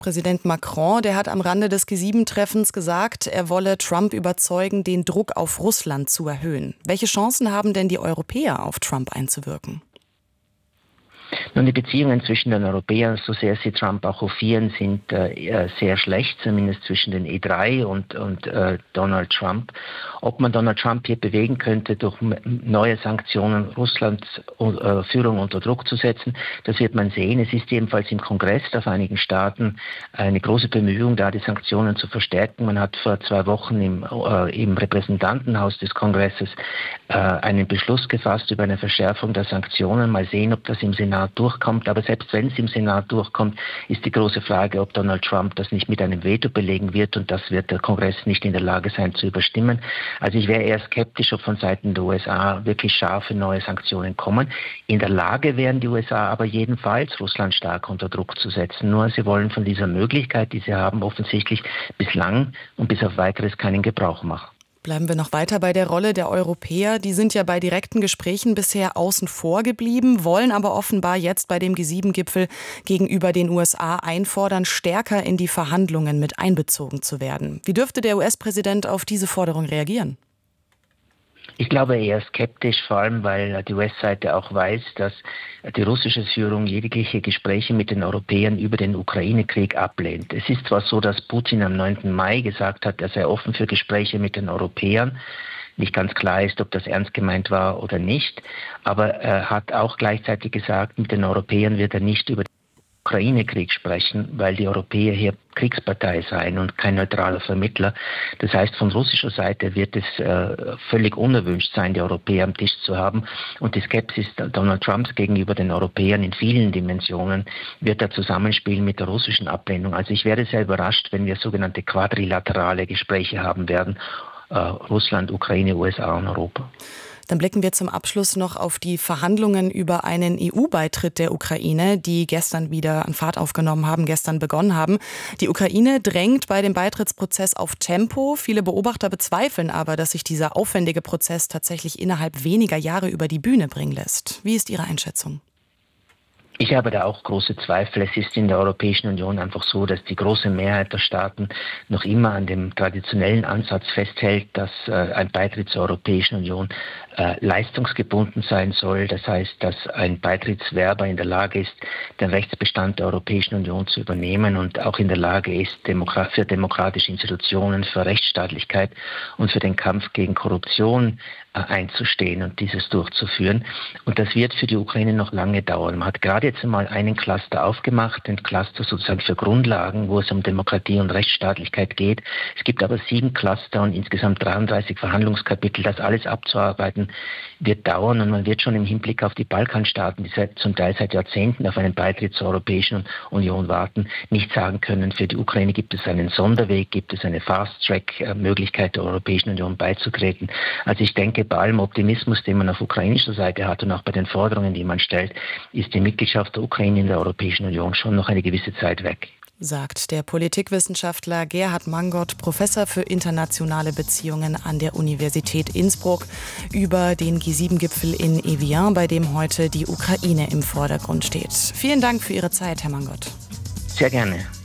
Präsident Macron, der hat am Rande des G7-Treffens gesagt, er wolle Trump überzeugen, den Druck auf Russland zu erhöhen. Welche Chancen haben denn die Europäer, auf Trump einzuwirken? Nun, die Beziehungen zwischen den Europäern, so sehr sie Trump auch hofieren, sind sehr schlecht, zumindest zwischen den E3 und Donald Trump. Ob man Donald Trump hier bewegen könnte, durch neue Sanktionen Russlands Führung unter Druck zu setzen, das wird man sehen. Es ist jedenfalls im Kongress der Vereinigten Staaten eine große Bemühung, da die Sanktionen zu verstärken. Man hat vor 2 Wochen im Repräsentantenhaus des Kongresses einen Beschluss gefasst über eine Verschärfung der Sanktionen. Mal sehen, ob das im Senat durchkommt. Aber selbst wenn es im Senat durchkommt, ist die große Frage, ob Donald Trump das nicht mit einem Veto belegen wird, und das wird der Kongress nicht in der Lage sein zu überstimmen. Also ich wäre eher skeptisch, ob von Seiten der USA wirklich scharfe neue Sanktionen kommen. In der Lage wären die USA aber jedenfalls, Russland stark unter Druck zu setzen. Nur sie wollen von dieser Möglichkeit, die sie haben, offensichtlich bislang und bis auf Weiteres keinen Gebrauch machen. Bleiben wir noch weiter bei der Rolle der Europäer. Die sind ja bei direkten Gesprächen bisher außen vor geblieben, wollen aber offenbar jetzt bei dem G7-Gipfel gegenüber den USA einfordern, stärker in die Verhandlungen mit einbezogen zu werden. Wie dürfte der US-Präsident auf diese Forderung reagieren? Ich glaube eher skeptisch, vor allem weil die US-Seite auch weiß, dass die russische Führung jegliche Gespräche mit den Europäern über den Ukraine-Krieg ablehnt. Es ist zwar so, dass Putin am 9. Mai gesagt hat, er sei offen für Gespräche mit den Europäern. Nicht ganz klar ist, ob das ernst gemeint war oder nicht. Aber er hat auch gleichzeitig gesagt, mit den Europäern wird er nicht über den Ukraine-Krieg sprechen, weil die Europäer hier Kriegspartei seien und kein neutraler Vermittler. Das heißt, von russischer Seite wird es völlig unerwünscht sein, die Europäer am Tisch zu haben. Und die Skepsis Donald Trumps gegenüber den Europäern in vielen Dimensionen wird da zusammenspielen mit der russischen Ablehnung. Also ich wäre sehr überrascht, wenn wir sogenannte quadrilaterale Gespräche haben werden. Russland, Ukraine, USA und Europa. Dann blicken wir zum Abschluss noch auf die Verhandlungen über einen EU-Beitritt der Ukraine, die gestern wieder an Fahrt aufgenommen haben, gestern begonnen haben. Die Ukraine drängt bei dem Beitrittsprozess auf Tempo. Viele Beobachter bezweifeln aber, dass sich dieser aufwendige Prozess tatsächlich innerhalb weniger Jahre über die Bühne bringen lässt. Wie ist Ihre Einschätzung? Ich habe da auch große Zweifel. Es ist in der Europäischen Union einfach so, dass die große Mehrheit der Staaten noch immer an dem traditionellen Ansatz festhält, dass ein Beitritt zur Europäischen Union leistungsgebunden sein soll. Das heißt, dass ein Beitrittswerber in der Lage ist, den Rechtsbestand der Europäischen Union zu übernehmen und auch in der Lage ist, für demokratische Institutionen, für Rechtsstaatlichkeit und für den Kampf gegen Korruption einzustehen und dieses durchzuführen. Und das wird für die Ukraine noch lange dauern. Man hat gerade jetzt einmal einen Cluster aufgemacht, den Cluster sozusagen für Grundlagen, wo es um Demokratie und Rechtsstaatlichkeit geht. Es gibt aber 7 Cluster und insgesamt 33 Verhandlungskapitel. Das alles abzuarbeiten wird dauern, und man wird schon im Hinblick auf die Balkanstaaten, die zum Teil seit Jahrzehnten auf einen Beitritt zur Europäischen Union warten, nicht sagen können, für die Ukraine gibt es einen Sonderweg, gibt es eine Fast-Track-Möglichkeit der Europäischen Union beizutreten. Also ich denke, bei allem Optimismus, den man auf ukrainischer Seite hat und auch bei den Forderungen, die man stellt, ist die Mitgliedschaft der Ukraine in der Europäischen Union schon noch eine gewisse Zeit weg. Sagt der Politikwissenschaftler Gerhard Mangot, Professor für internationale Beziehungen an der Universität Innsbruck, über den G7-Gipfel in Evian, bei dem heute die Ukraine im Vordergrund steht. Vielen Dank für Ihre Zeit, Herr Mangot. Sehr gerne.